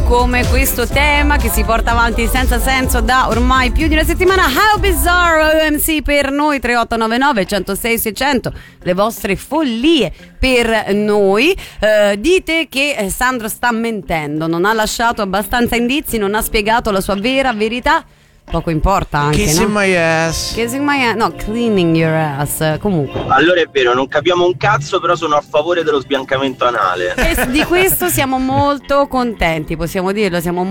come questo tema che si porta avanti senza senso da ormai più di una settimana. How Bizarre OMC per noi, 3899 106 600, le vostre follie per noi. Dite che Sandro sta mentendo, non ha lasciato abbastanza indizi, non ha spiegato la sua vera verità. Poco importa anche, Kissing no? my ass. Kissing my ass, no, cleaning your ass. Comunque. Allora è vero, non capiamo un cazzo, però sono a favore dello sbiancamento anale. E di questo siamo molto contenti, possiamo dirlo, siamo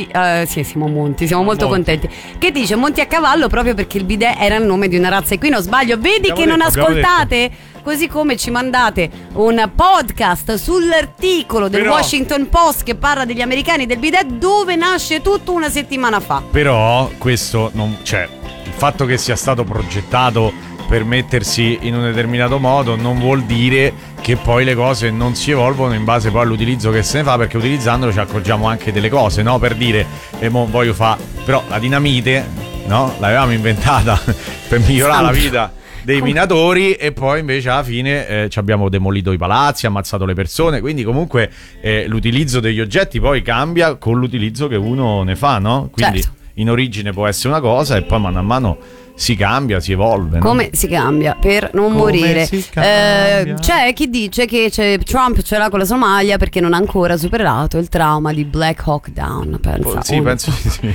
molto contenti. Che dice Monti a cavallo proprio perché il bidet era il nome di una razza equina, sbaglio? Vedi che non ascoltate? Così come ci mandate un podcast sull'articolo del Washington Post che parla degli americani del bidet, dove nasce tutto una settimana fa. Però questo non, cioè, il fatto che sia stato progettato per mettersi in un determinato modo non vuol dire che poi le cose non si evolvono in base poi all'utilizzo che se ne fa, perché utilizzandolo ci accorgiamo anche delle cose, no? Per dire, voglio fare, però la dinamite, no? L'avevamo inventata per migliorare la vita dei minatori, e poi invece alla fine ci abbiamo demolito i palazzi, ammazzato le persone, quindi comunque l'utilizzo degli oggetti poi cambia con l'utilizzo che uno ne fa, no? Quindi certo, in origine può essere una cosa e poi mano a mano si cambia, si evolve, no? Come si cambia per non morire. C'è chi dice che Trump ce l'ha con la Somalia perché non ha ancora superato il trauma di Black Hawk Down. Penso di sì.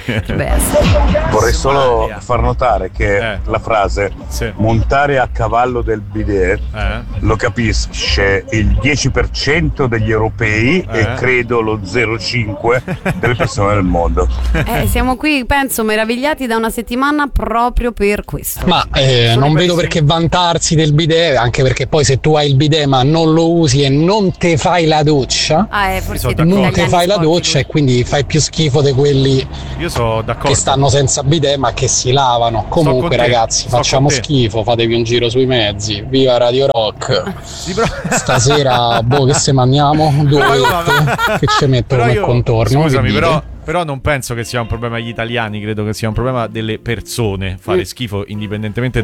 Vorrei solo far notare che la frase montare a cavallo del bidet lo capisce il 10% degli europei e credo lo 0,5% delle persone del mondo. Siamo qui, penso, meravigliati da una settimana proprio per questo. Ma non vedo perché vantarsi del bidet, anche perché poi se tu hai il bidet ma non lo usi e non te fai la doccia, non te fai la doccia, e quindi fai più schifo di quelli che stanno senza bidet ma che si lavano. Comunque ragazzi, facciamo schifo, fatevi un giro sui mezzi. Viva Radio Rock. Stasera che se mandiamo? 2 orette che ci metto come contorno. Scusami, però non penso che sia un problema degli italiani, credo che sia un problema delle persone fare schifo indipendentemente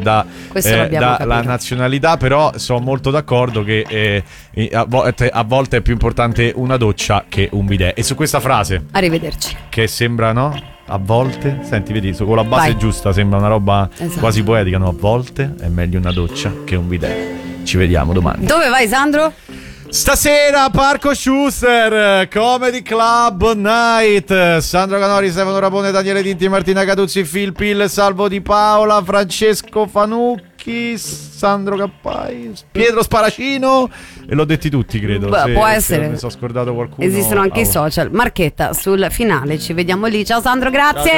dalla nazionalità. Però sono molto d'accordo che a volte è più importante una doccia che un bidet. E su questa frase, arrivederci, che sembra, no? A volte, senti, vedi, con la base giusta sembra una roba quasi poetica, no? A volte è meglio una doccia che un bidet. Ci vediamo domani. Dove vai, Sandro? Stasera Parco Schuster, Comedy Club Night. Sandro Canori, Stefano Rapone, Daniele Tinti, Martina Catuzzi, Phil Pill, Salvo Di Paola, Francesco Fanucchi, Sandro Cappai, Pietro Sparacino, e l'ho detti tutti, credo. Può essere. Mi sono scordato qualcuno. Esistono anche i social. Marchetta sul finale, ci vediamo lì. Ciao Sandro, grazie. Ciao.